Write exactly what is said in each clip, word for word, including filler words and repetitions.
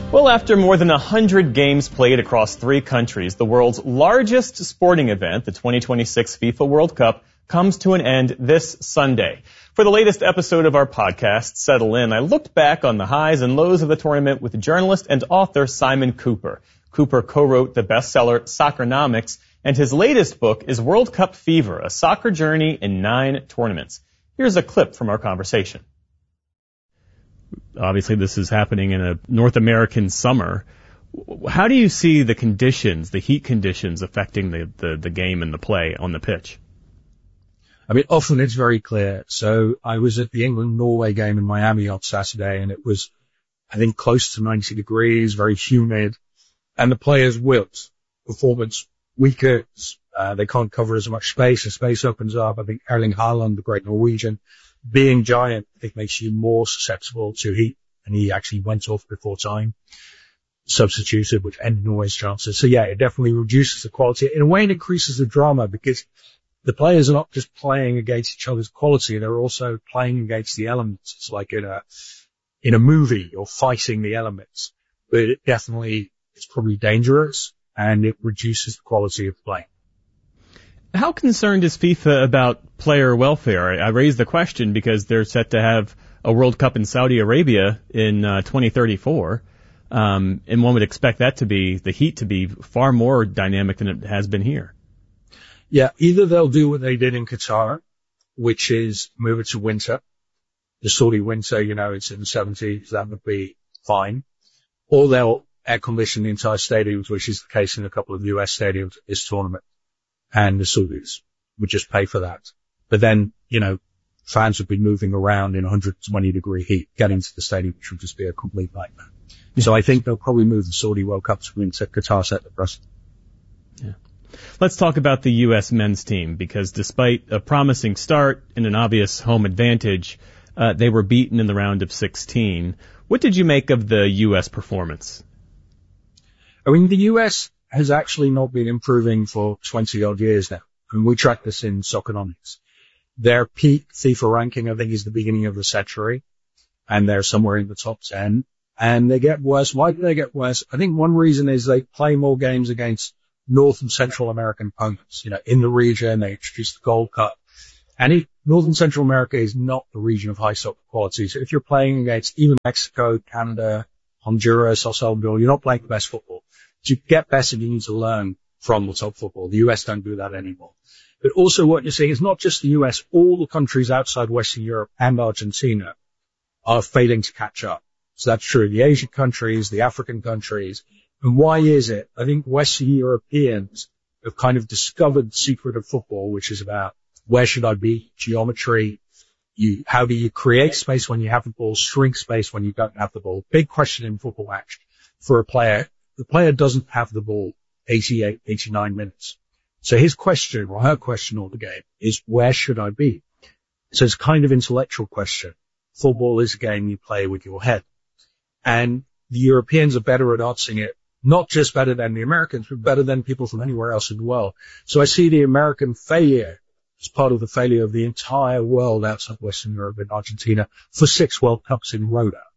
Well, after more than one hundred games played across three countries, the world's largest sporting event, the twenty twenty-six FIFA World Cup, comes to an end this Sunday. For the latest episode of our podcast, Settle In, I looked back on the highs and lows of the tournament with journalist and author Simon Cooper. Cooper co-wrote the bestseller Soccernomics, and his latest book is World Cup Fever, a soccer journey in nine tournaments. Here's a clip from our conversation. Obviously, this is happening in a North American summer. How do you see the conditions, the heat conditions, affecting the, the, the game and the play on the pitch? I mean, often it's very clear. So I was at the England-Norway game in Miami on Saturday, and it was, I think, close to ninety degrees, very humid, and the players wilt. Performance weakens. Uh, they can't cover as much space. The space opens up. I think Erling Haaland, the great Norwegian, being giant, I think makes you more susceptible to heat, and he actually went off before time, substituted, which ended Norway's chances. So yeah, it definitely reduces the quality. In a way, it increases the drama because the players are not just playing against each other's quality, they're also playing against the elements. It's like in a, in a movie, you're fighting the elements, but it definitely is probably dangerous, and it reduces the quality of play. How concerned is FIFA about player welfare? I raise the question because they're set to have a World Cup in Saudi Arabia in uh, twenty thirty-four, um, and one would expect that to be, the heat to be far more dynamic than it has been here. Yeah, either they'll do what they did in Qatar, which is move it to winter. The Saudi winter, you know, it's in the seventies, that would be fine. Or they'll air condition the entire stadiums, which is the case in a couple of U S stadiums this tournament. And the Saudis would just pay for that. But then, you know, fans would be moving around in one hundred twenty degree heat, getting to the stadium, which would just be a complete nightmare. So I think they'll probably move the Saudi World Cup to winter. Qatar set the precedent. Yeah. Let's talk about the U S men's team, because despite a promising start and an obvious home advantage, uh, they were beaten in the round of sixteen. What did you make of the U S performance? I mean, the U S has actually not been improving for twenty odd years now. And we track this in Soccernomics. Their peak FIFA ranking, I think, is the beginning of the century, and they're somewhere in the top ten. And they get worse. Why do they get worse? I think one reason is they play more games against North and Central American opponents. You know, in the region, they introduced the Gold Cup. And it, North and Central America is not the region of high soccer quality. So if you're playing against even Mexico, Canada, Honduras, El Salvador, you're not playing the best football. To get better, you need to learn from the top football. The U S don't do that anymore. But also what you're seeing is not just the U S, all the countries outside Western Europe and Argentina are failing to catch up. So that's true of the Asian countries, the African countries. And why is it? I think Western Europeans have kind of discovered the secret of football, which is about where should I be, geometry, you, how do you create space when you have the ball, shrink space when you don't have the ball. Big question in football action for a player. The player doesn't have the ball eighty-eight, eighty-nine minutes. So his question, or her question all the game, is where should I be? So it's kind of intellectual question. Football is a game you play with your head. And the Europeans are better at answering it, not just better than the Americans, but better than people from anywhere else in the world. So I see the American failure as part of the failure of the entire world outside Western Europe and Argentina for six World Cups in a row now.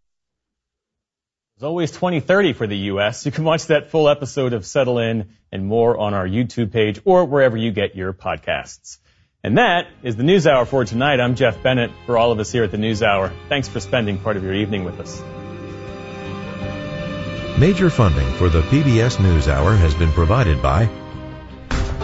It's always twenty thirty for the U S. You can watch that full episode of Settle In and more on our YouTube page or wherever you get your podcasts. And that is the News Hour for tonight. I'm Jeff Bennett. For all of us here at the News Hour, thanks for spending part of your evening with us. Major funding for the P B S News Hour has been provided by